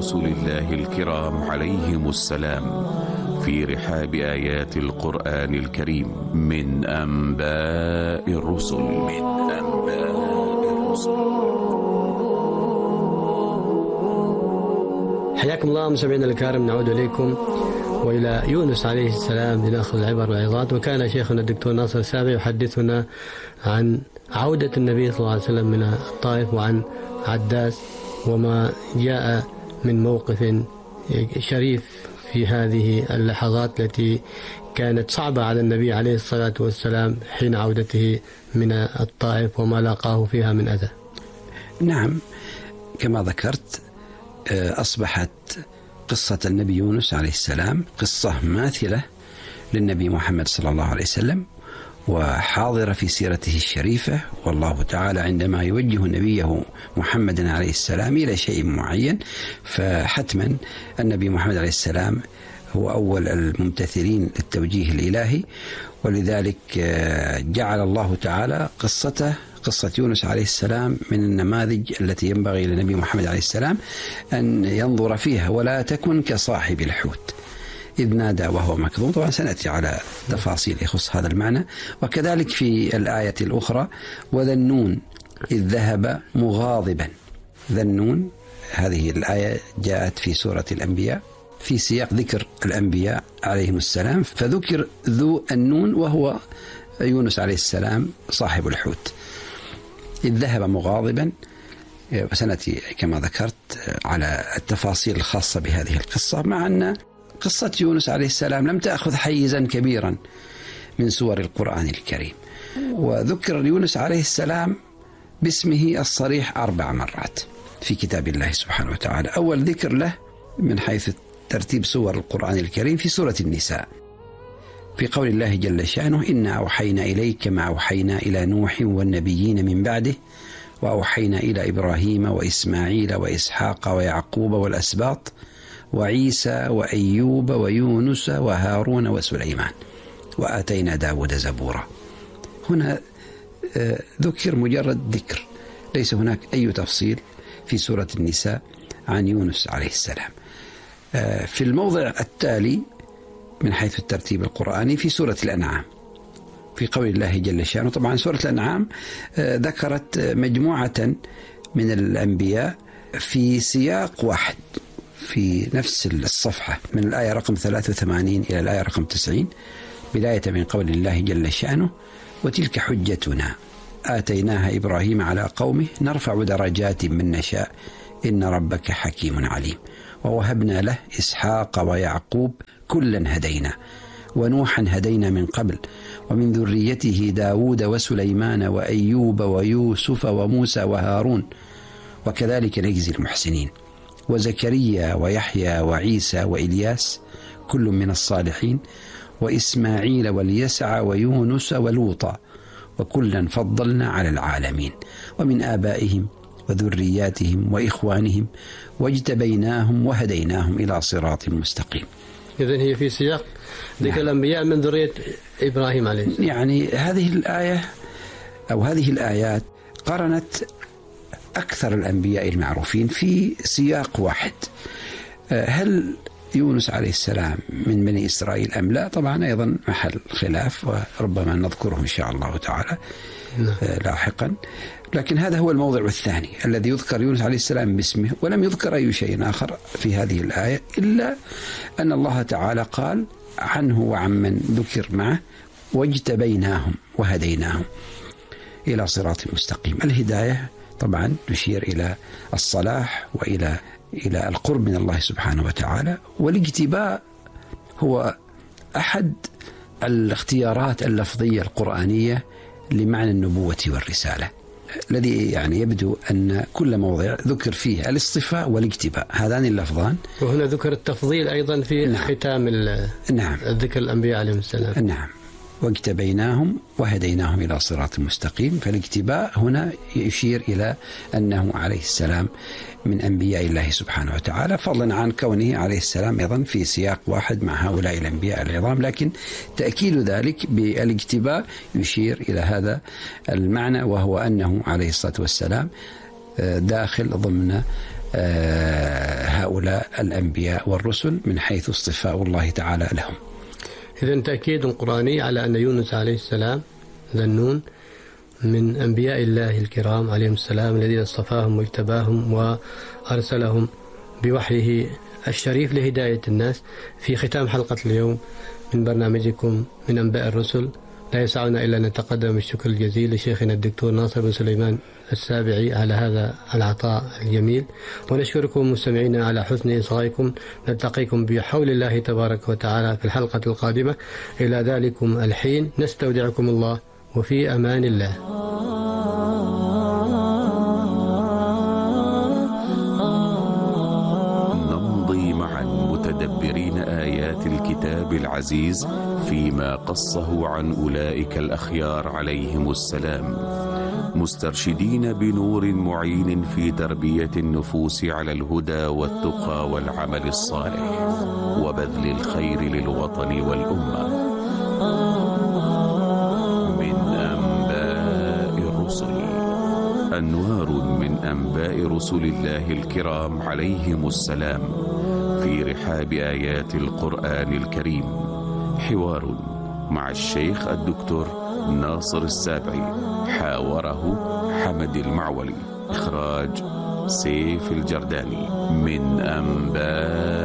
رسل الله الكرام عليهم السلام في رحاب آيات القرآن الكريم من أنباء الرسل. حياكم الله مستمعينا الكرام، نعود إليكم وإلى يونس عليه السلام لنأخذ العبر والعظات. وكان شيخنا الدكتور ناصر السابع يحدثنا عن عودة النبي صلى الله عليه وسلم من الطائف وعن عداس وما جاء من موقف شريف في هذه اللحظات التي كانت صعبة على النبي عليه الصلاة والسلام حين عودته من الطائف وما لاقاه فيها من أذى. نعم، كما ذكرت أصبحت قصة النبي يونس عليه السلام قصة ماثلة للنبي محمد صلى الله عليه وسلم وحاضرة في سيرته الشريفة. والله تعالى عندما يوجه نبيه محمد عليه السلام إلى شيء معين فحتما النبي محمد عليه السلام هو أول الممتثلين للتوجيه الإلهي، ولذلك جعل الله تعالى قصة يونس عليه السلام من النماذج التي ينبغي للنبي محمد عليه السلام أن ينظر فيها. ولا تكن كصاحب الحوت إذ نادى وهو مكظوم. طبعا سنأتي على تفاصيل يخص هذا المعنى. وكذلك في الآية الأخرى وذا النون إذ ذهب مغاضبا. ذا النون هذه الآية جاءت في سورة الأنبياء في سياق ذكر الأنبياء عليهم السلام، فذكر ذو النون وهو يونس عليه السلام صاحب الحوت إذ ذهب مغاضبا. وسنأتي كما ذكرت على التفاصيل الخاصة بهذه القصة، مع أن قصة يونس عليه السلام لم تأخذ حيزا كبيرا من سور القرآن الكريم. وذكر يونس عليه السلام باسمه الصريح 4 مرات في كتاب الله سبحانه وتعالى. أول ذكر له من حيث ترتيب سور القرآن الكريم في سورة النساء في قول الله جل شأنه إنا أوحينا إليك ما أوحينا إلى نوح والنبيين من بعده وأوحينا إلى إبراهيم وإسماعيل وإسحاق ويعقوب والأسباط وعيسى وأيوب ويونس وهارون وسليمان وآتينا داود زبورا. هنا ذكر مجرد ذكر، ليس هناك أي تفصيل في سورة النساء عن يونس عليه السلام. في الموضع التالي من حيث الترتيب القرآني في سورة الأنعام في قول الله جل شأنه. طبعا سورة الأنعام ذكرت مجموعة من الأنبياء في سياق واحد في نفس الصفحة من الآية رقم 83 إلى الآية رقم 90، بداية من قول الله جل شأنه وتلك حجتنا آتيناها إبراهيم على قومه نرفع درجات من نشاء إن ربك حكيم عليم ووهبنا له إسحاق ويعقوب كلا هدينا ونوحا هدينا من قبل ومن ذريته داود وسليمان وأيوب ويوسف وموسى وهارون وكذلك نجزي المحسنين وزكريا ويحيى وعيسى وإلياس كل من الصالحين وإسماعيل واليسع ويونس ولوطا وكلا فضلنا على العالمين ومن آبائهم وذرياتهم وإخوانهم واجتبيناهم وهديناهم إلى صراط مستقيم. إذن هي في سياق ذكر الأنبياء من ذرية إبراهيم عليه السلام. يعني هذه الآية أو هذه الآيات قرنت أكثر الأنبياء المعروفين في سياق واحد. هل يونس عليه السلام من بني إسرائيل أم لا؟ طبعا أيضا محل خلاف وربما نذكره إن شاء الله تعالى لاحقا. لكن هذا هو الموضع الثاني الذي يذكر يونس عليه السلام باسمه، ولم يذكر أي شيء آخر في هذه الآية إلا أن الله تعالى قال عنه وعمن ذكر معه واجتبيناهم وهديناهم إلى صراط مستقيم. الهداية طبعا تشير إلى الصلاح وإلى القرب من الله سبحانه وتعالى، والاجتباء هو أحد الاختيارات اللفظية القرآنية لمعنى النبوة والرسالة، الذي يعني يبدو أن كل موضع ذكر فيه الاصطفاء والاجتباء، هذان اللفظان. وهنا ذكر التفضيل أيضا في ختام الذكر الأنبياء عليهم السلام. نعم، واجتبيناهم وهديناهم إلى صراط مستقيم. فالاجتباء هنا يشير إلى أنه عليه السلام من أنبياء الله سبحانه وتعالى، فضلا عن كونه عليه السلام أيضا في سياق واحد مع هؤلاء الأنبياء العظام، لكن تأكيد ذلك بالاجتباء يشير إلى هذا المعنى، وهو أنه عليه الصلاة والسلام داخل ضمن هؤلاء الأنبياء والرسل من حيث اصطفاء الله تعالى لهم. إذن تأكيد قرآني على أن يونس عليه السلام ذنون من أنبياء الله الكرام عليهم السلام الذين اصطفاهم واجتباهم وأرسلهم بوحيه الشريف لهداية الناس. في ختام حلقة اليوم من برنامجكم من أنباء الرسل لا يسعنا إلا أن نتقدم بالشكر الجزيل لشيخنا الدكتور ناصر بن سليمان السابعي على هذا العطاء الجميل، ونشكركم مستمعينا على حسن إصغائكم. نلتقيكم بحول الله تبارك وتعالى في الحلقة القادمة. إلى ذلكم الحين نستودعكم الله وفي أمان الله. نمضي معا متدبرين آيات الكتاب العزيز فيما قصه عن أولئك الأخيار عليهم السلام، مسترشدين بنور معين في تربية النفوس على الهدى والتقى والعمل الصالح وبذل الخير للوطن والأمة. من أنباء الرسل، أنوار من أنباء رسل الله الكرام عليهم السلام في رحاب آيات القرآن الكريم. حوار مع الشيخ الدكتور ناصر السابعي، حاوره حمد المعولي، إخراج سيف الجرداني. من أنباء